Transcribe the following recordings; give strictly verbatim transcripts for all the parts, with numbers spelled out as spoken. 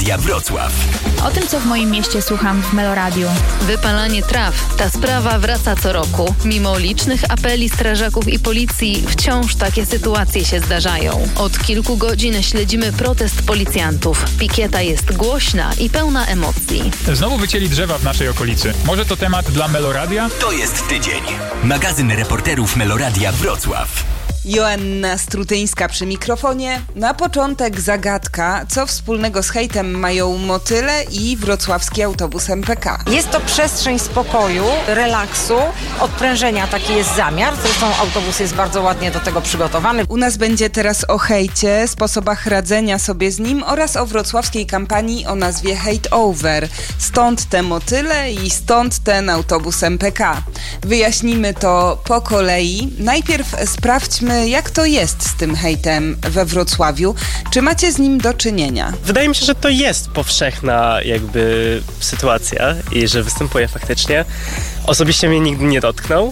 Meloradia Wrocław. O tym, co w moim mieście słucham w Meloradiu. Wypalanie traw. Ta sprawa wraca co roku. Mimo licznych apeli strażaków i policji wciąż takie sytuacje się zdarzają. Od kilku godzin śledzimy protest policjantów. Pikieta jest głośna i pełna emocji. Znowu wycięli drzewa w naszej okolicy. Może to temat dla Meloradia? To jest tydzień. Magazyn reporterów Meloradia Wrocław. Joanna Strutyńska przy mikrofonie. Na początek zagadka, co wspólnego z hejtem mają motyle i wrocławski autobus M P K. Jest to przestrzeń spokoju, relaksu, odprężenia, taki jest zamiar. Zresztą autobus jest bardzo ładnie do tego przygotowany. U nas będzie teraz o hejcie, sposobach radzenia sobie z nim oraz o wrocławskiej kampanii o nazwie Hate Over. Stąd te motyle i stąd ten autobus M P K. Wyjaśnimy to po kolei. Najpierw sprawdźmy, jak to jest z tym hejtem we Wrocławiu. Czy macie z nim do czynienia? Wydaje mi się, że to jest powszechna jakby sytuacja i że występuje faktycznie. Osobiście mnie nigdy nie dotknął,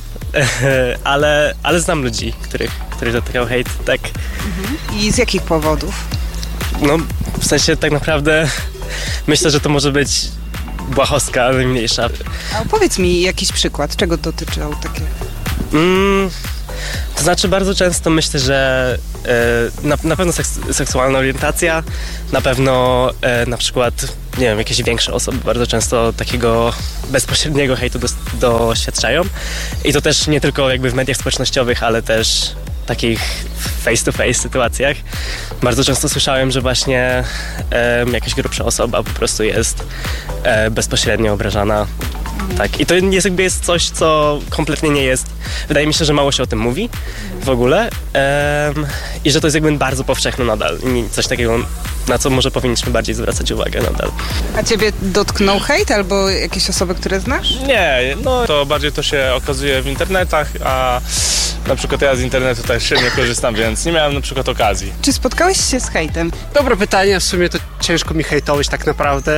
ale, ale znam ludzi, których, których dotykał hejt, tak. Mhm. I z jakich powodów? No, w sensie tak naprawdę myślę, że to może być błahostka najmniejsza. A opowiedz mi jakiś przykład, czego dotyczył takie? Mm, to znaczy bardzo często myślę, że e, na, na pewno seks, seksualna orientacja, na pewno e, na przykład, nie wiem, jakieś większe osoby bardzo często takiego bezpośredniego hejtu dos, doświadczają i to też nie tylko jakby w mediach społecznościowych, ale też takich face to face sytuacjach. Bardzo często słyszałem, że właśnie e, jakaś grubsza osoba po prostu jest e, bezpośrednio obrażana. Tak, i to jest jakby jest coś, co kompletnie nie jest, wydaje mi się, że mało się o tym mówi w ogóle um, i że to jest jakby bardzo powszechne nadal i coś takiego, na co może powinniśmy bardziej zwracać uwagę nadal. A ciebie dotknął hejt albo jakieś osoby, które znasz? Nie, no to bardziej to się okazuje w internetach, a na przykład ja z internetu też nie korzystam, więc nie miałem na przykład okazji. Czy spotkałeś się z hejtem? Dobre pytanie, w sumie to ciężko mi hejtować tak naprawdę.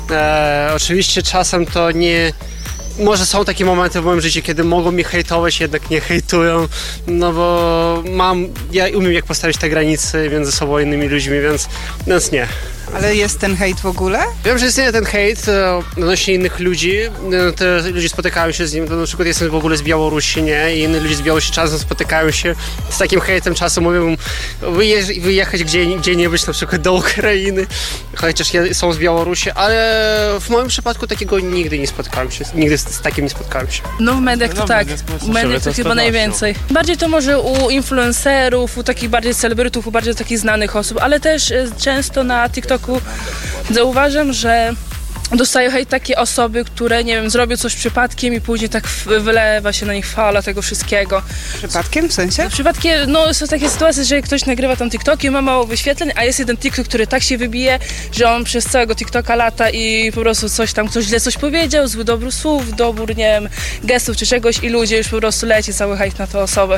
E, oczywiście czasem to nie... Może są takie momenty w moim życiu, kiedy mogą mi hejtować, jednak nie hejtują, no bo mam, ja umiem jak postawić te granice między sobą i innymi ludźmi, więc, więc nie. Ale jest ten hejt w ogóle? Wiem, że istnieje ten hejt odnośnie innych ludzi, te ludzie spotykają się z nim, to na przykład jestem w ogóle z Białorusi, nie? I inni ludzie z Białorusi czasem spotykają się z takim hejtem, czasem mówią wyjeżdż, wyjechać gdzie, gdzie nie być, na przykład do Ukrainy, chociaż są z Białorusi, ale w moim przypadku takiego nigdy nie spotkałem się, nigdy z, z takim nie spotkałem się. No w mediach to no, tak, w mediach to chyba najwięcej. Bardziej to może u influencerów, u takich bardziej celebrytów, u bardziej takich znanych osób, ale też y, często na TikToku zauważam, że dostają hejt takie osoby, które, nie wiem, zrobią coś przypadkiem i później tak wylewa się na nich fala tego wszystkiego. Przypadkiem? W sensie? No, przypadkiem, no są takie sytuacje, że ktoś nagrywa tam TikTok i ma mało wyświetleń, a jest jeden TikTok, który tak się wybije, że on przez całego TikToka lata i po prostu coś tam, ktoś źle coś powiedział, zły dobór słów, dobór, nie wiem, gestów czy czegoś i ludzie już po prostu leci cały hejt na tę osobę.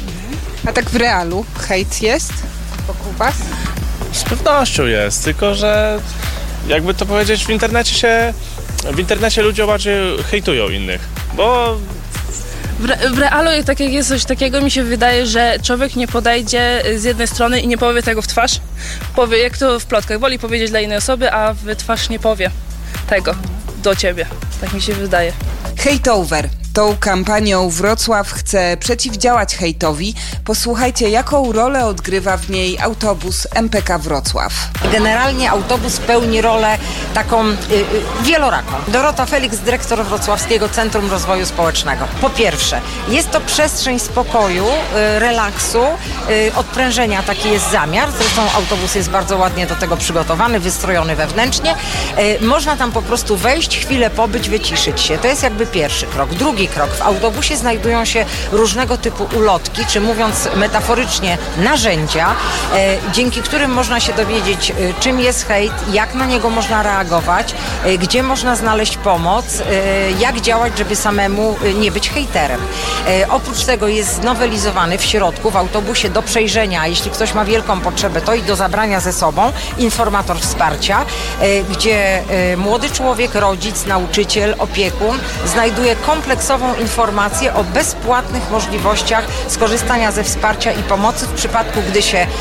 A tak w realu hejt jest wokół was? Z pewnością jest, tylko że jakby to powiedzieć, w internecie się, w internecie ludzie bardziej hejtują innych, bo... W, re, w realu, tak jak jest coś takiego, mi się wydaje, że człowiek nie podejdzie z jednej strony i nie powie tego w twarz, powie, jak to w plotkach, woli powiedzieć dla innej osoby, a w twarz nie powie tego do ciebie, tak mi się wydaje. Hate Over. Tą kampanią Wrocław chce przeciwdziałać hejtowi. Posłuchajcie, jaką rolę odgrywa w niej autobus M P K Wrocław. Generalnie autobus pełni rolę taką y, y, wieloraką. Dorota Felix, dyrektor Wrocławskiego Centrum Rozwoju Społecznego. Po pierwsze, jest to przestrzeń spokoju, y, relaksu, y, odprężenia, taki jest zamiar. Zresztą autobus jest bardzo ładnie do tego przygotowany, wystrojony wewnętrznie. Y, można tam po prostu wejść, chwilę pobyć, wyciszyć się. To jest jakby pierwszy krok. Drugi krok. W autobusie znajdują się różnego typu ulotki, czy mówiąc metaforycznie narzędzia, e, dzięki którym można się dowiedzieć, e, czym jest hejt, jak na niego można reagować. reagować, gdzie można znaleźć pomoc, jak działać, żeby samemu nie być hejterem. Oprócz tego jest znowelizowany w środku, w autobusie do przejrzenia, a jeśli ktoś ma wielką potrzebę, to i do zabrania ze sobą, informator wsparcia, gdzie młody człowiek, rodzic, nauczyciel, opiekun znajduje kompleksową informację o bezpłatnych możliwościach skorzystania ze wsparcia i pomocy w przypadku, gdy się e,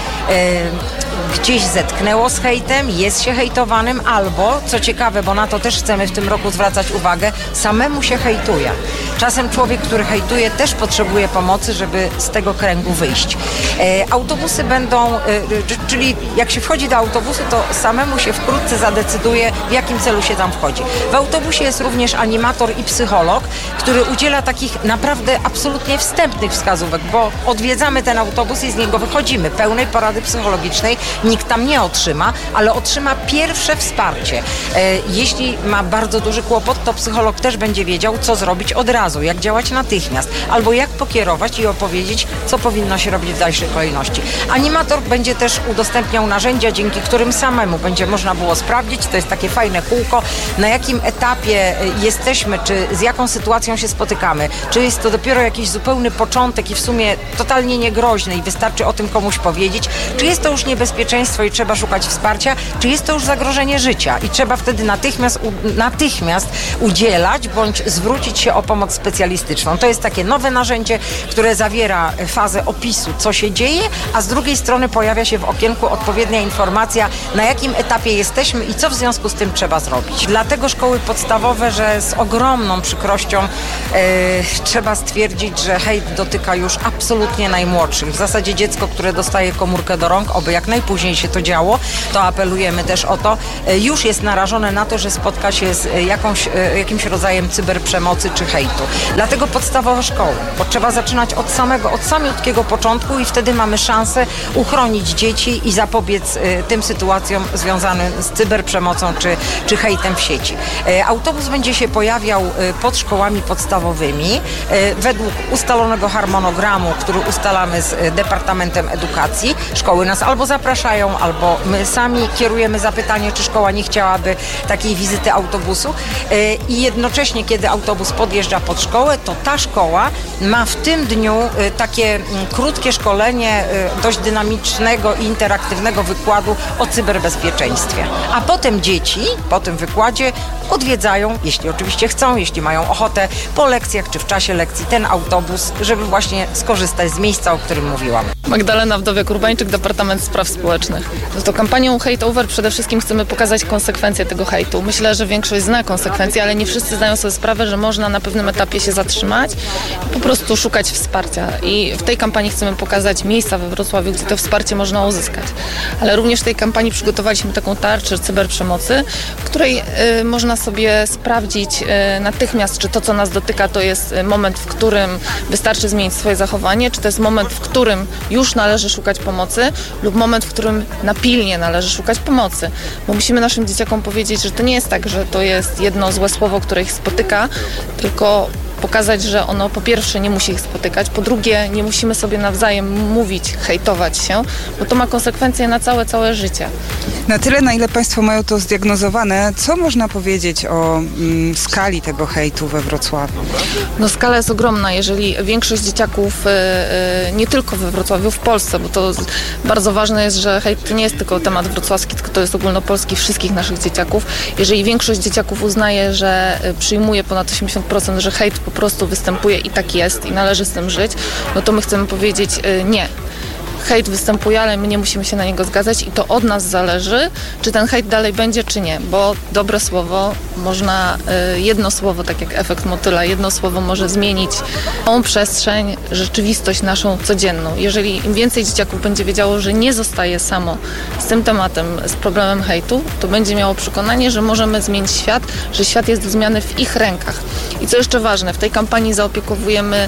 gdzieś zetknęło z hejtem, jest się hejtowanym albo, co ciekawe, bo na to też chcemy w tym roku zwracać uwagę, samemu się hejtuje. Czasem człowiek, który hejtuje, też potrzebuje pomocy, żeby z tego kręgu wyjść. E, autobusy będą, e, czyli jak się wchodzi do autobusu, to samemu się wkrótce zadecyduje, w jakim celu się tam wchodzi. W autobusie jest również animator i psycholog, który udziela takich naprawdę absolutnie wstępnych wskazówek, bo odwiedzamy ten autobus i z niego wychodzimy. Pełnej porady psychologicznej nikt tam nie otrzyma, ale otrzyma pierwsze wsparcie. E, jeśli ma bardzo duży kłopot, to psycholog też będzie wiedział, co zrobić od razu, jak działać natychmiast, albo jak pokierować i opowiedzieć, co powinno się robić w dalszej kolejności. Animator będzie też udostępniał narzędzia, dzięki którym samemu będzie można było sprawdzić, to jest takie fajne kółko, na jakim etapie jesteśmy, czy z jaką sytuacją się spotykamy, czy jest to dopiero jakiś zupełny początek i w sumie totalnie niegroźny i wystarczy o tym komuś powiedzieć, czy jest to już niebezpieczeństwo i trzeba szukać wsparcia, czy jest to już zagrożenie życia i trzeba wtedy natychmiast, natychmiast udzielać bądź zwrócić się o pomoc specjalistyczną. To jest takie nowe narzędzie, które zawiera fazę opisu, co się dzieje, a z drugiej strony pojawia się w okienku odpowiednia informacja, na jakim etapie jesteśmy i co w związku z tym trzeba zrobić. Dlatego szkoły podstawowe, że z ogromną przykrością e, trzeba stwierdzić, że hejt dotyka już absolutnie najmłodszych. W zasadzie dziecko, które dostaje komórkę do rąk, oby jak najpóźniej się to działo, to apelujemy też o to, e, już jest narażone na to, że spotka się z jakąś, e, jakimś rodzajem cyberprzemocy czy hejtu. Dlatego podstawowe szkoły, bo trzeba zaczynać od samego, od samiutkiego początku i wtedy mamy szansę uchronić dzieci i zapobiec e, tym sytuacjom związanym z cyberprzemocą czy, czy hejtem w sieci. E, autobus będzie się pojawiał e, pod szkołami podstawowymi e, według ustalonego harmonogramu, który ustalamy z e, Departamentem Edukacji. Szkoły nas albo zapraszają, albo my sami kierujemy zapytanie, czy szkoła nie chciałaby takiej wizyty autobusu e, i jednocześnie, kiedy autobus podjeżdża pod szkołę, to ta szkoła ma w tym dniu e, takie m, krótkie szkolenie e, dość dynamicznego i interaktywnego wykładu o cyberbezpieczeństwie. A potem dzieci po tym wykładzie odwiedzają, jeśli oczywiście chcą, jeśli mają ochotę, po lekcjach czy w czasie lekcji ten autobus, żeby właśnie skorzystać z miejsca, o którym mówiłam. Magdalena Wdowiak-Urbańczyk, Departament Spraw Społecznych. No to kampanią Hate Over przede wszystkim chcemy pokazać konsekwencje tego hejtu. Myślę, że większość zna konsekwencje, ale nie wszyscy zdają sobie sprawę, że można na pewnym etapie się zatrzymać i po prostu szukać wsparcia. I w tej kampanii chcemy pokazać miejsca we Wrocławiu, gdzie to wsparcie można uzyskać. Ale również w tej kampanii przygotowaliśmy taką tarczę cyberprzemocy, w której y, można sobie sprawdzić y, natychmiast, czy to, co nas dotyka, to jest moment, w którym wystarczy zmienić swoje zachowanie, czy to jest moment, w którym już należy szukać pomocy lub moment, w którym napilnie należy szukać pomocy. Bo musimy naszym dzieciakom powiedzieć, że to nie jest tak, że to jest jedno złe słowo, które ich spotyka, tylko pokazać, że ono po pierwsze nie musi ich spotykać, po drugie nie musimy sobie nawzajem mówić, hejtować się, bo to ma konsekwencje na całe, całe życie. Na tyle, na ile Państwo mają to zdiagnozowane, co można powiedzieć o mm, skali tego hejtu we Wrocławiu? No skala jest ogromna, jeżeli większość dzieciaków, y, y, nie tylko we Wrocławiu, w Polsce, bo to bardzo ważne jest, że hejt to nie jest tylko temat wrocławski, tylko to jest ogólnopolski wszystkich naszych dzieciaków. Jeżeli większość dzieciaków uznaje, że przyjmuje ponad osiemdziesiąt procent, że hejt po prostu występuje i tak jest i należy z tym żyć, no to my chcemy powiedzieć y, nie. Hejt występuje, ale my nie musimy się na niego zgadzać i to od nas zależy, czy ten hejt dalej będzie, czy nie, bo dobre słowo można, y, jedno słowo, tak jak efekt motyla, jedno słowo może zmienić tą przestrzeń, rzeczywistość naszą codzienną. Jeżeli im więcej dzieciaków będzie wiedziało, że nie zostaje samo z tym tematem, z problemem hejtu, to będzie miało przekonanie, że możemy zmienić świat, że świat jest do zmiany w ich rękach. I co jeszcze ważne, w tej kampanii zaopiekowujemy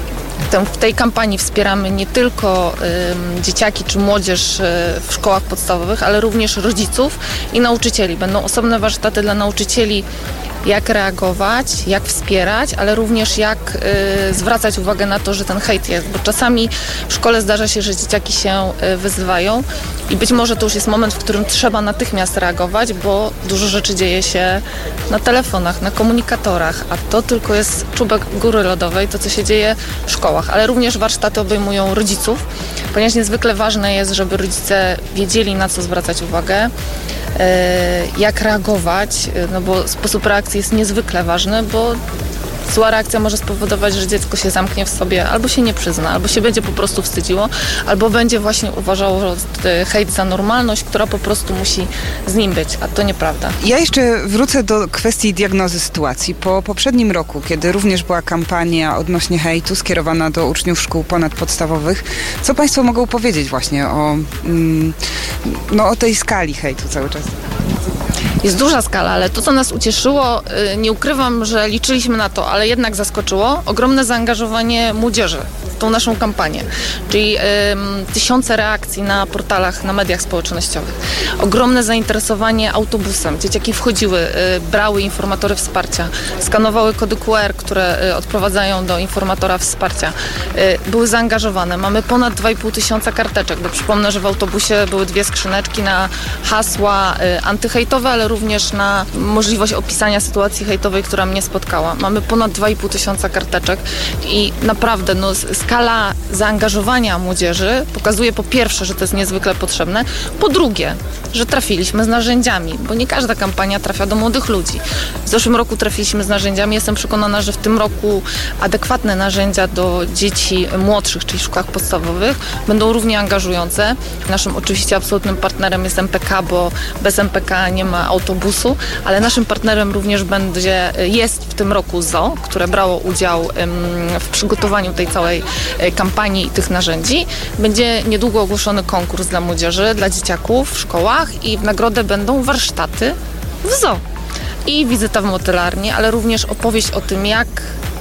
W tej kampanii wspieramy nie tylko y, dzieciaki czy młodzież y, w szkołach podstawowych, ale również rodziców i nauczycieli. Będą osobne warsztaty dla nauczycieli jak reagować, jak wspierać, ale również jak y, zwracać uwagę na to, że ten hejt jest, bo czasami w szkole zdarza się, że dzieciaki się y, wyzywają i być może to już jest moment, w którym trzeba natychmiast reagować, bo dużo rzeczy dzieje się na telefonach, na komunikatorach, a to tylko jest czubek góry lodowej, to co się dzieje w szkołach, ale również warsztaty obejmują rodziców, ponieważ niezwykle ważne jest, żeby rodzice wiedzieli, na co zwracać uwagę, jak reagować, no bo sposób reakcji jest niezwykle ważny, bo zła reakcja może spowodować, że dziecko się zamknie w sobie, albo się nie przyzna, albo się będzie po prostu wstydziło, albo będzie właśnie uważało hejt za normalność, która po prostu musi z nim być, a to nieprawda. Ja jeszcze wrócę do kwestii diagnozy sytuacji. Po poprzednim roku, kiedy również była kampania odnośnie hejtu skierowana do uczniów szkół ponadpodstawowych, co Państwo mogą powiedzieć właśnie o, mm, no, o tej skali hejtu cały czas? Jest duża skala, ale to, co nas ucieszyło, nie ukrywam, że liczyliśmy na to, ale jednak zaskoczyło, ogromne zaangażowanie młodzieży w tą naszą kampanię. Czyli ym, tysiące reakcji na portalach, na mediach społecznościowych. Ogromne zainteresowanie autobusem. Dzieciaki wchodziły, y, brały informatory wsparcia, skanowały kody Q R, które y, odprowadzają do informatora wsparcia. Y, były zaangażowane. Mamy ponad dwa i pół tysiąca karteczek, bo przypomnę, że w autobusie były dwie skrzyneczki na hasła y, antyhejtowe, ale również na możliwość opisania sytuacji hejtowej, która mnie spotkała. Mamy ponad dwa i pół tysiąca karteczek i naprawdę no, skala zaangażowania młodzieży pokazuje po pierwsze, że to jest niezwykle potrzebne, po drugie, że trafiliśmy z narzędziami, bo nie każda kampania trafia do młodych ludzi. W zeszłym roku trafiliśmy z narzędziami. Jestem przekonana, że w tym roku adekwatne narzędzia do dzieci młodszych, czyli w szkołach podstawowych, będą równie angażujące. Naszym oczywiście absolutnym partnerem jest M P K, bo bez M P K nie ma autobusu, ale naszym partnerem również będzie, jest w tym roku Z O O, które brało udział w przygotowaniu tej całej kampanii i tych narzędzi. Będzie niedługo ogłoszony konkurs dla młodzieży, dla dzieciaków w szkołach i w nagrodę będą warsztaty w Z O O i wizyta w motylarni, ale również opowieść o tym, jak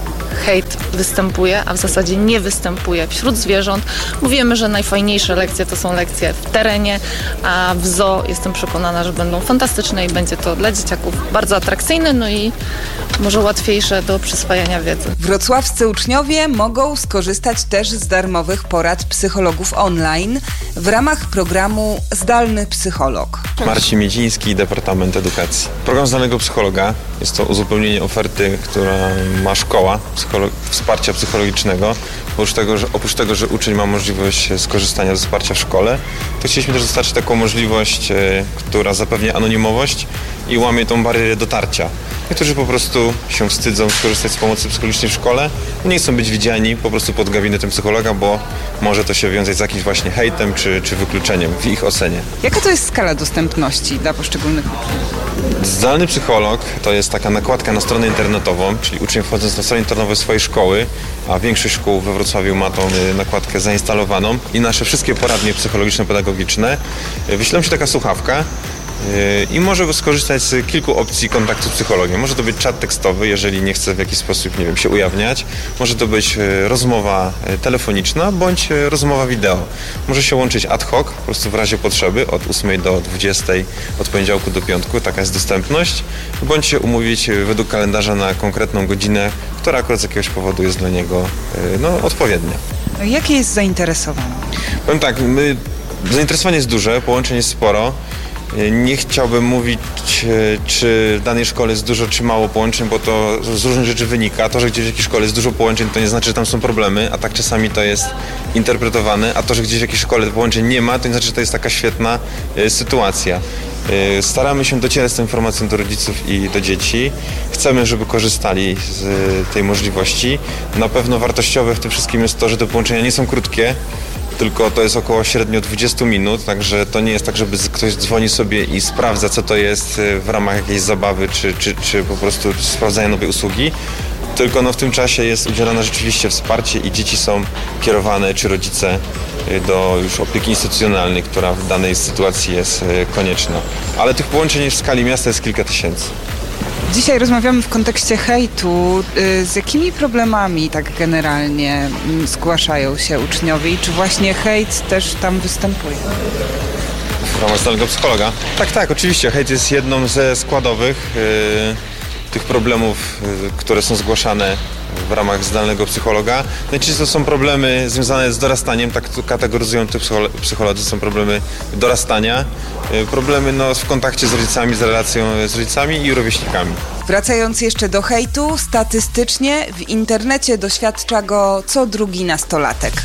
hejt występuje, a w zasadzie nie występuje wśród zwierząt. Mówimy, że najfajniejsze lekcje to są lekcje w terenie, a w Z O O jestem przekonana, że będą fantastyczne i będzie to dla dzieciaków bardzo atrakcyjne, no i może łatwiejsze do przyswajania wiedzy. Wrocławscy uczniowie mogą skorzystać też z darmowych porad psychologów online w ramach programu Zdalny Psycholog. Marcin Miedziński, Departament Edukacji. Program Zdalnego Psychologa jest to uzupełnienie oferty, która ma szkoła psycholo- wsparcia psychologicznego. Oprócz tego, że, oprócz tego, że uczeń ma możliwość skorzystania ze wsparcia w szkole, to chcieliśmy też dostarczyć taką możliwość, e, która zapewnia anonimowość i łamie tą barierę dotarcia. Niektórzy po prostu się wstydzą skorzystać z pomocy psychologicznej w szkole, nie chcą być widziani po prostu pod gabinetem psychologa, bo może to się wiązać z jakimś właśnie hejtem czy, czy wykluczeniem w ich ocenie. Jaka to jest skala dostępności dla poszczególnych uczniów? Zdalny psycholog to jest taka nakładka na stronę internetową, czyli uczeń wchodząc na stronę internetową swojej szkoły, a większość szkół we Wrocławiu ma tą nakładkę zainstalowaną i nasze wszystkie poradnie psychologiczno-pedagogiczne, wyślą się taka słuchawka i może skorzystać z kilku opcji kontaktu z psychologiem. Może to być czat tekstowy, jeżeli nie chce w jakiś sposób, nie wiem, się ujawniać. Może to być rozmowa telefoniczna, bądź rozmowa wideo. Może się łączyć ad hoc, po prostu w razie potrzeby, od ósmej do dwudziestej, od poniedziałku do piątku, taka jest dostępność. Bądź się umówić według kalendarza na konkretną godzinę, która akurat z jakiegoś powodu jest dla niego no, odpowiednia. Jakie jest zainteresowanie? Powiem tak, my, zainteresowanie jest duże, połączeń jest sporo. Nie chciałbym mówić, czy w danej szkole jest dużo, czy mało połączeń, bo to z różnych rzeczy wynika. To, że gdzieś w jakiejś szkole jest dużo połączeń, to nie znaczy, że tam są problemy, a tak czasami to jest interpretowane. A to, że gdzieś w jakiejś szkole połączeń nie ma, to nie znaczy, że to jest taka świetna y, sytuacja. Y, staramy się docierać z tą informacją do rodziców i do dzieci. Chcemy, żeby korzystali z y, tej możliwości. Na pewno wartościowe w tym wszystkim jest to, że te połączenia nie są krótkie, tylko to jest około średnio dwadzieścia minut, także to nie jest tak, żeby ktoś dzwoni sobie i sprawdza, co to jest w ramach jakiejś zabawy, czy, czy, czy po prostu sprawdzania nowej usługi, tylko no w tym czasie jest udzielane rzeczywiście wsparcie i dzieci są kierowane, czy rodzice, do już opieki instytucjonalnej, która w danej sytuacji jest konieczna. Ale tych połączeń w skali miasta jest kilka tysięcy. Dzisiaj rozmawiamy w kontekście hejtu. Z jakimi problemami tak generalnie zgłaszają się uczniowie i czy właśnie hejt też tam występuje? W ramach zdalnego psychologa? Tak, tak, oczywiście. Hejt jest jedną ze składowych. tych problemów, które są zgłaszane w ramach zdalnego psychologa. Najczęściej to są problemy związane z dorastaniem, tak to kategoryzują te psycholodzy, są problemy dorastania, problemy no, w kontakcie z rodzicami, z relacją z rodzicami i rówieśnikami. Wracając jeszcze do hejtu, statystycznie w internecie doświadcza go co drugi nastolatek.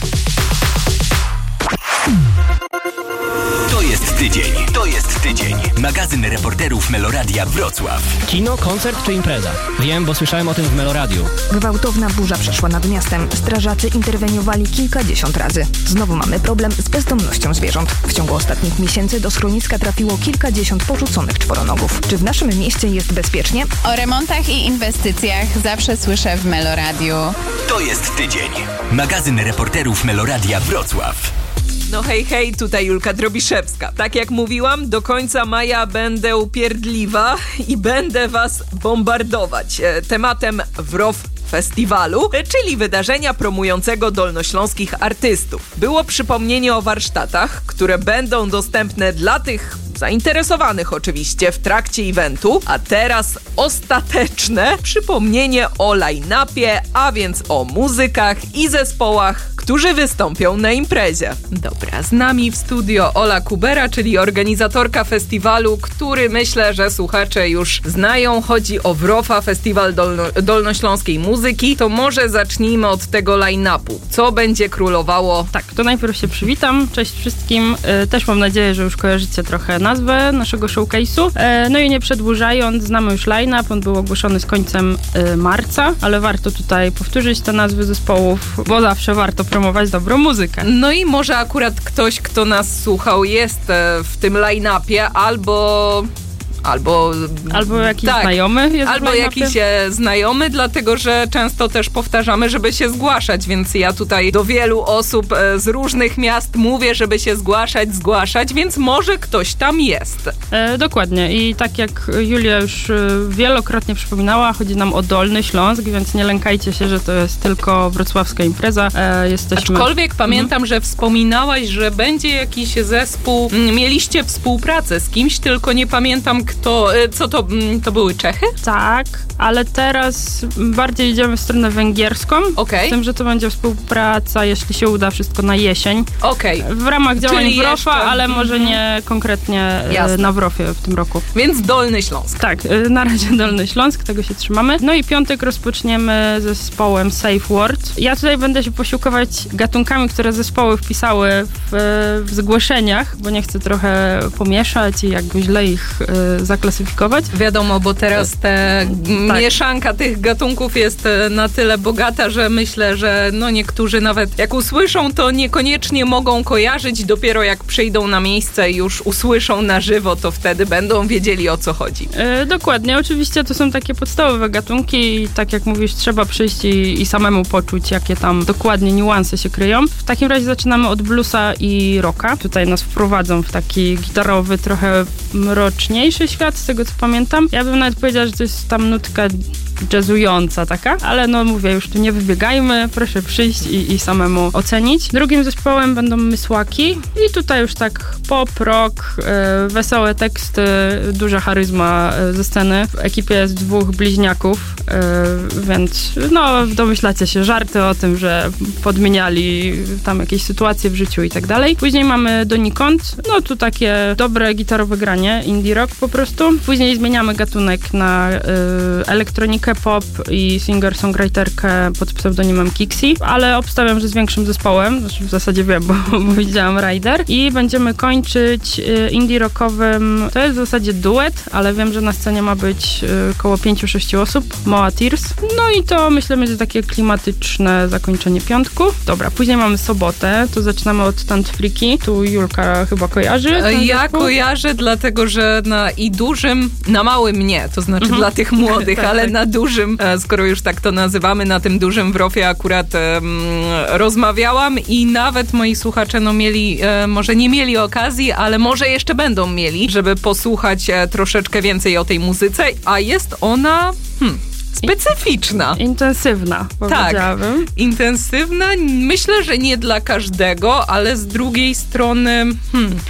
To jest tydzień. To jest tydzień. Magazyn reporterów Meloradia Wrocław. Kino, koncert czy impreza? Wiem, bo słyszałem o tym w Meloradiu. Gwałtowna burza przeszła nad miastem. Strażacy interweniowali kilkadziesiąt razy. Znowu mamy problem z bezdomnością zwierząt. W ciągu ostatnich miesięcy do schroniska trafiło kilkadziesiąt porzuconych czworonogów. Czy w naszym mieście jest bezpiecznie? O remontach i inwestycjach zawsze słyszę w Meloradiu. To jest tydzień. Magazyn reporterów Meloradia Wrocław. No hej, hej, tutaj Julka Drobiszewska. Tak jak mówiłam, do końca maja będę upierdliwa i będę was bombardować tematem Wrow Festiwalu, czyli wydarzenia promującego dolnośląskich artystów. Było przypomnienie o warsztatach, które będą dostępne dla tych zainteresowanych oczywiście w trakcie eventu, a teraz ostateczne przypomnienie o line-upie, a więc o muzykach i zespołach, którzy wystąpią na imprezie. Dobra, z nami w studio Ola Kubera, czyli organizatorka festiwalu, który myślę, że słuchacze już znają. Chodzi o Wrofa, Festiwal Dolno- Dolnośląskiej Muzyki. To może zacznijmy od tego line-upu. Co będzie królowało? Tak, to najpierw się przywitam. Cześć wszystkim. E, też mam nadzieję, że już kojarzycie trochę nazwę naszego showcase'u. E, no i nie przedłużając, znamy już line-up. On był ogłoszony z końcem e, marca, ale warto tutaj powtórzyć te nazwy zespołów, bo zawsze warto promować dobrą muzykę. No i może akurat ktoś, kto nas słuchał, jest w tym line-upie albo... Albo, albo jakiś tak, znajomy jest albo jakiś e, znajomy, dlatego że często też powtarzamy, żeby się zgłaszać, więc ja tutaj do wielu osób e, z różnych miast mówię, żeby się zgłaszać, zgłaszać, więc może ktoś tam jest. E, dokładnie i tak jak Julia już e, wielokrotnie przypominała, chodzi nam o Dolny Śląsk, więc nie lękajcie się, że to jest tylko wrocławska impreza. E, jesteśmy... Aczkolwiek mhm. pamiętam, że wspominałaś, że będzie jakiś zespół, mieliście współpracę z kimś, tylko nie pamiętam to, co to, to były Czechy? Tak, ale teraz bardziej idziemy w stronę węgierską. Okay. Z tym, że to będzie współpraca, jeśli się uda, wszystko na jesień. Okej. Okay. W ramach działań Czyli Wrofa, jeszcze... ale może nie konkretnie Jasne. na Wrofie w tym roku. Więc Dolny Śląsk. Tak, na razie Dolny Śląsk, tego się trzymamy. No i piątek rozpoczniemy z zespołem Safe Word. Ja tutaj będę się posiłkować gatunkami, które zespoły wpisały w, w zgłoszeniach, bo nie chcę trochę pomieszać i jakby źle ich y, zaklasyfikować. Wiadomo, bo teraz te tak. mieszanka tych gatunków jest na tyle bogata, że myślę, że no niektórzy nawet jak usłyszą, to niekoniecznie mogą kojarzyć. Dopiero jak przyjdą na miejsce i już usłyszą na żywo, to wtedy będą wiedzieli, o co chodzi. Yy, dokładnie. Oczywiście to są takie podstawowe gatunki i tak jak mówisz, trzeba przyjść i, i samemu poczuć, jakie tam dokładnie niuanse się kryją. W takim razie zaczynamy od bluesa i rocka. Tutaj nas wprowadzą w taki gitarowy, trochę mroczniejszy świat, z tego co pamiętam. Ja bym nawet powiedziała, że to jest tam nutka jazzująca taka, ale no mówię, już tu nie wybiegajmy, proszę przyjść i, i samemu ocenić. Drugim zespołem będą Mysłaki i tutaj już tak pop, rock, e, wesołe teksty, duża charyzma e, ze sceny. W ekipie jest dwóch bliźniaków, e, więc no domyślacie się, żarty o tym, że podmieniali tam jakieś sytuacje w życiu i tak dalej. Później mamy Donikąd, no tu takie dobre gitarowe granie, indie rock po prostu. Później zmieniamy gatunek na e, elektronikę pop i singer-songwriterkę pod pseudonimem Kixi, ale obstawiam, że z większym zespołem, znaczy w zasadzie wiem, bo, bo widziałam Rider i będziemy kończyć y, indie rockowym, to jest w zasadzie duet, ale wiem, że na scenie ma być y, około pięciu sześciu osób, Moa Tears, no i to myślę będzie takie klimatyczne zakończenie piątku. Dobra, później mamy sobotę, tu zaczynamy od Tant Friki, tu Julka chyba kojarzy. Ja zespół? kojarzę, dlatego że na i dużym, na małym nie, to znaczy mhm. dla tych młodych, tak, ale tak. na dużym, skoro już tak to nazywamy, na tym dużym Wrofie akurat um, rozmawiałam i nawet moi słuchacze no mieli, e, może nie mieli okazji, ale może jeszcze będą mieli, żeby posłuchać e, troszeczkę więcej o tej muzyce, a jest ona hmm, specyficzna. Intensywna, powiedziałabym. Tak, intensywna. Myślę, że nie dla każdego, ale z drugiej strony hmm,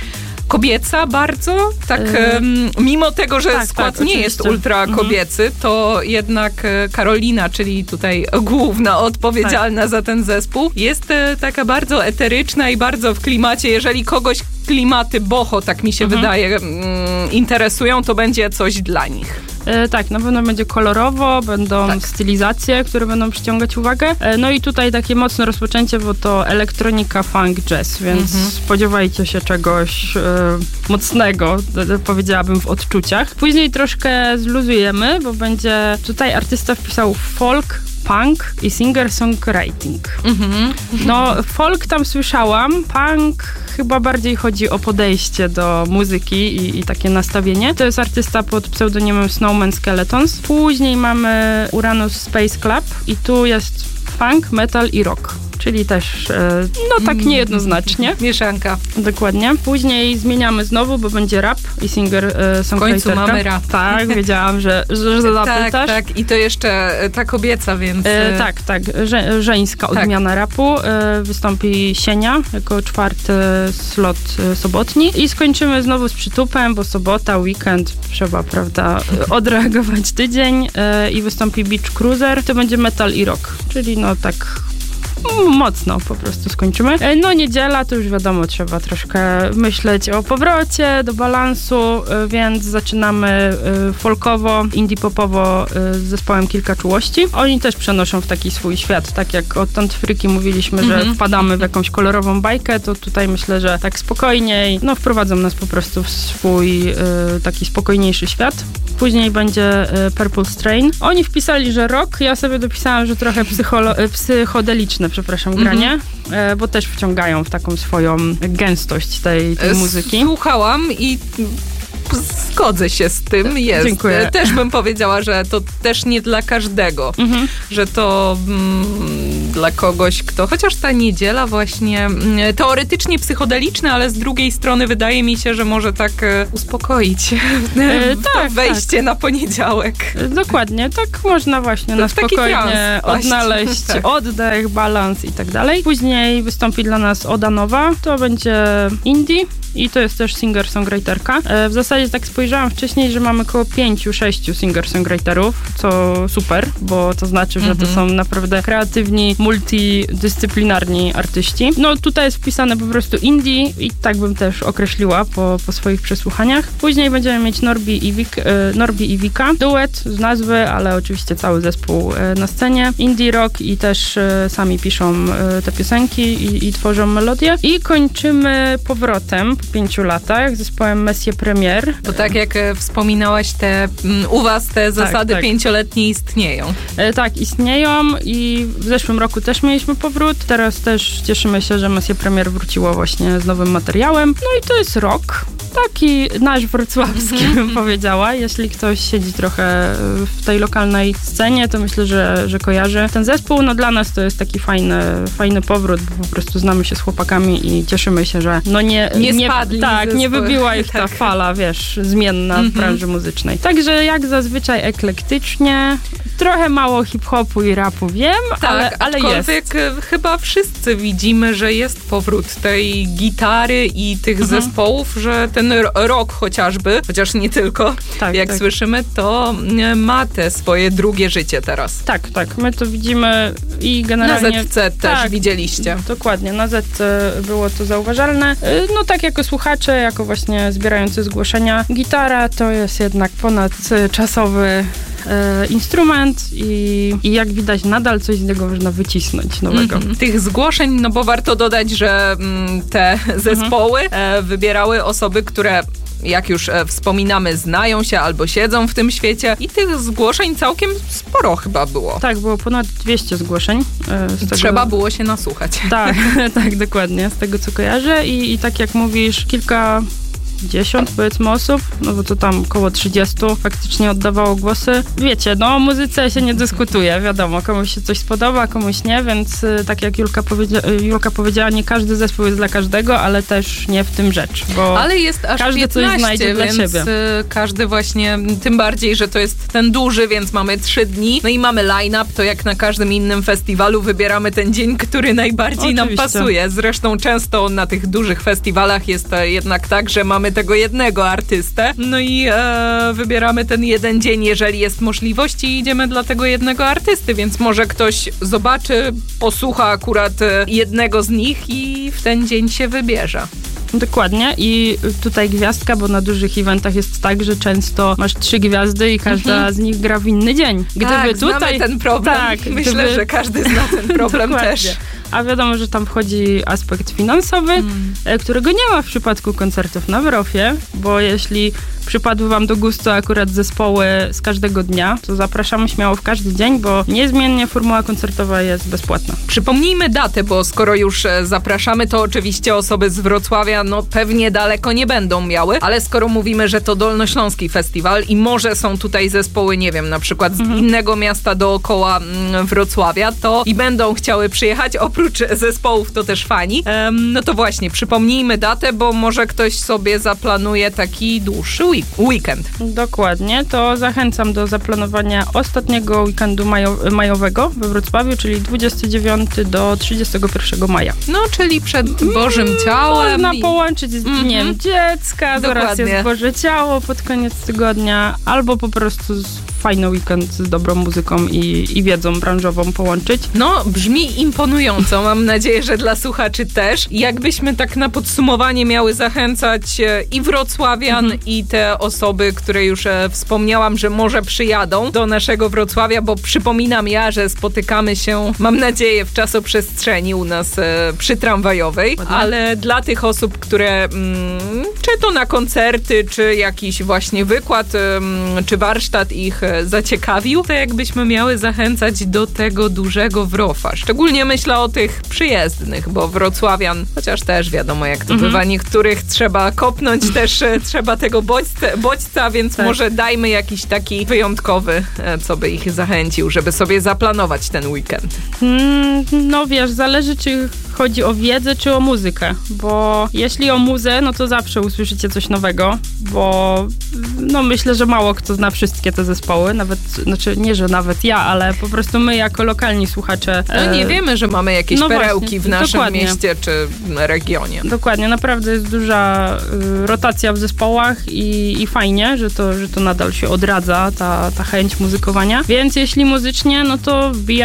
kobieca bardzo, tak um, mimo tego, że tak, skład tak, nie jest ultra kobiecy, mhm. to jednak Karolina, czyli tutaj główna odpowiedzialna tak. za ten zespół, jest taka bardzo eteryczna i bardzo w klimacie. Jeżeli kogoś klimaty boho, tak mi się mhm. wydaje, mm, interesują, to będzie coś dla nich. E, tak, na pewno będzie kolorowo, będą tak. stylizacje, które będą przyciągać uwagę. E, no i tutaj takie mocne rozpoczęcie, bo to elektronika, funk, jazz, więc mhm. spodziewajcie się czegoś e, mocnego, e, powiedziałabym w odczuciach. Później troszkę zluzujemy, bo będzie tutaj artysta wpisał folk, punk i singer-songwriting. Mhm. No, folk tam słyszałam, punk chyba bardziej chodzi o podejście do muzyki i, i takie nastawienie. To jest artysta pod pseudonimem Snowman Skeletons. Później mamy Uranus Space Club i tu jest funk, metal i rock. Czyli też, no tak niejednoznacznie. Mieszanka. Dokładnie. Później zmieniamy znowu, bo będzie rap i singer-songwriterka. W końcu mamy rap. Tak, wiedziałam, że, że zapytasz. Tak, tak. I to jeszcze ta kobieca, więc... E, tak, tak. Że, żeńska tak. odmiana rapu. E, wystąpi Sienia jako czwarty slot sobotni. I skończymy znowu z przytupem, bo sobota, weekend, trzeba, prawda, odreagować tydzień. E, I wystąpi Beach Cruiser. To będzie metal i rock. Czyli no tak... mocno po prostu skończymy. No niedziela to już wiadomo, trzeba troszkę myśleć o powrocie do balansu, więc zaczynamy folkowo, indie popowo z zespołem Kilka Czułości. Oni też przenoszą w taki swój świat, tak jak od Tant Fryki mówiliśmy, mm-hmm. że wpadamy w jakąś kolorową bajkę, to tutaj myślę, że tak spokojniej, no wprowadzą nas po prostu w swój taki spokojniejszy świat. Później będzie Purple Strain. Oni wpisali, że rock, ja sobie dopisałam, że trochę psycholo- psychodeliczne, przepraszam, granie, mm-hmm. bo też wciągają w taką swoją gęstość tej, tej muzyki. Słuchałam i zgodzę się z tym, jest. Dziękuję. Też bym powiedziała, że to też nie dla każdego, mm-hmm. że to mm, dla kogoś, kto, chociaż ta niedziela właśnie mm, teoretycznie psychodeliczna, ale z drugiej strony wydaje mi się, że może tak e, uspokoić e, tak, wejście tak. na poniedziałek. Dokładnie, tak można właśnie to na spokojnie odnaleźć tak. oddech, balans i tak dalej. Później wystąpi dla nas Oda Nowa, to będzie indie i to jest też singer-songwriterka. E, w zasadzie tak spojrzałam wcześniej, że mamy około pięciu, sześciu singer-songwriterów, co super, bo to znaczy, że to są naprawdę kreatywni, multidyscyplinarni artyści. No tutaj jest wpisane po prostu indie i tak bym też określiła po, po swoich przesłuchaniach. Później będziemy mieć Norbi i, Wik, e, Norbi i Wika. Duet z nazwy, ale oczywiście cały zespół e, na scenie. Indie rock i też e, sami piszą e, te piosenki i, i tworzą melodie. I kończymy powrotem po pięciu latach z zespołem Messier Premier. Bo tak jak e, wspominałaś, te, m, u was te zasady tak, tak. pięcioletnie istnieją. E, tak, istnieją i w zeszłym roku też mieliśmy powrót. Teraz też cieszymy się, że Messier Premier wróciło właśnie z nowym materiałem. No i to jest rock. Taki nasz wrocławski, mm-hmm. bym powiedziała. Jeśli ktoś siedzi trochę w tej lokalnej scenie, to myślę, że, że kojarzy ten zespół. No dla nas to jest taki fajny, fajny powrót, bo po prostu znamy się z chłopakami i cieszymy się, że no nie, nie, nie spadli. Tak, nie wybiła ich ta tak. fala, wiesz, zmienna mm-hmm. w branży muzycznej. Także jak zazwyczaj eklektycznie, trochę mało hip-hopu i rapu wiem, tak, ale, ale aczkolwiek jest. Chyba wszyscy widzimy, że jest powrót tej gitary i tych mhm. zespołów, że ten rock chociażby, chociaż nie tylko, tak, jak tak. słyszymy, to ma te swoje drugie życie teraz. Tak, tak. My to widzimy i generalnie... Na Z C też tak, widzieliście. Dokładnie. Na Z C było to zauważalne. No tak jako słuchacze, jako właśnie zbierający zgłoszenia. Gitara to jest jednak ponadczasowy instrument i, i jak widać nadal coś z niego można wycisnąć nowego. Mm-hmm. Tych zgłoszeń, no bo warto dodać, że mm, te zespoły mm-hmm. e, wybierały osoby, które jak już e, wspominamy, znają się albo siedzą w tym świecie i tych zgłoszeń całkiem sporo chyba było. Tak, było ponad dwieście zgłoszeń. E, z tego... Trzeba było się nasłuchać. Tak, tak, dokładnie, z tego co kojarzę i, i tak jak mówisz, kilka dziesiąt powiedzmy osób, no bo to tam około trzydzieści faktycznie oddawało głosy. Wiecie, no o muzyce się nie dyskutuje, wiadomo, komuś się coś spodoba, komuś nie, więc y, tak jak Julka, powiedzia- Julka powiedziała, nie każdy zespół jest dla każdego, ale też nie w tym rzecz, bo ale jest aż każdy piętnaście, coś znajdzie więc dla siebie. Każdy właśnie, tym bardziej, że to jest ten duży, więc mamy trzy dni, no i mamy line-up, to jak na każdym innym festiwalu wybieramy ten dzień, który najbardziej Oczywiście. nam pasuje. Zresztą często na tych dużych festiwalach jest jednak tak, że mamy tego jednego artystę, no i e, wybieramy ten jeden dzień, jeżeli jest możliwość i idziemy dla tego jednego artysty, więc może ktoś zobaczy, posłucha akurat jednego z nich i w ten dzień się wybierze. Dokładnie i tutaj gwiazdka, bo na dużych eventach jest tak, że często masz trzy gwiazdy i każda Mhm. z nich gra w inny dzień. Gdyby tak, tutaj znamy ten problem. Tak, Myślę, gdyby... że każdy zna ten problem też. A wiadomo, że tam wchodzi aspekt finansowy, mm. którego nie ma w przypadku koncertów na Wrofie, bo jeśli przypadły wam do gustu akurat zespoły z każdego dnia, to zapraszamy śmiało w każdy dzień, bo niezmiennie formuła koncertowa jest bezpłatna. Przypomnijmy datę, bo skoro już zapraszamy, to oczywiście osoby z Wrocławia no pewnie daleko nie będą miały, ale skoro mówimy, że to Dolnośląski Festiwal i może są tutaj zespoły, nie wiem, na przykład z mhm. innego miasta dookoła Wrocławia, to i będą chciały przyjechać, oprócz zespołów to też fani, um, no to właśnie, przypomnijmy datę, bo może ktoś sobie zaplanuje taki dłuższy weekend. Dokładnie, to zachęcam do zaplanowania ostatniego weekendu majo- majowego we Wrocławiu, czyli dwudziestego dziewiątego do trzydziestego pierwszego maja. No, czyli przed Bożym Ciałem. Można i... połączyć z Dniem mm-hmm. Dziecka, zaraz jest Boże Ciało pod koniec tygodnia, albo po prostu z fajny weekend z dobrą muzyką i, i wiedzą branżową połączyć. No, brzmi imponująco. Mam nadzieję, że dla słuchaczy też. Jakbyśmy tak na podsumowanie miały zachęcać i wrocławian, mhm. i te osoby, które już e, wspomniałam, że może przyjadą do naszego Wrocławia, bo przypominam ja, że spotykamy się, mam nadzieję, w czasoprzestrzeni u nas e, przy tramwajowej, Ładnie. Ale dla tych osób, które mm, czy to na koncerty, czy jakiś właśnie wykład, mm, czy warsztat ich e, zaciekawił, to jakbyśmy miały zachęcać do tego dużego Wrofa. Szczególnie myślę o tych przyjezdnych, bo wrocławian, chociaż też wiadomo jak to mhm. bywa, niektórych trzeba kopnąć, też e, trzeba tego bodźca, bodźca więc tak. może dajmy jakiś taki wyjątkowy, e, co by ich zachęcił, żeby sobie zaplanować ten weekend. Mm, no wiesz, zależy czy chodzi o wiedzę, czy o muzykę, bo jeśli o muzę, no to zawsze usłyszycie coś nowego, bo no myślę, że mało kto zna wszystkie te zespoły, nawet, znaczy nie, że nawet ja, ale po prostu my jako lokalni słuchacze... No nie e... wiemy, że mamy jakieś no perełki właśnie, w naszym dokładnie. mieście, czy regionie. Dokładnie, naprawdę jest duża y, rotacja w zespołach i, i fajnie, że to, że to nadal się odradza, ta, ta chęć muzykowania, więc jeśli muzycznie, no to wbija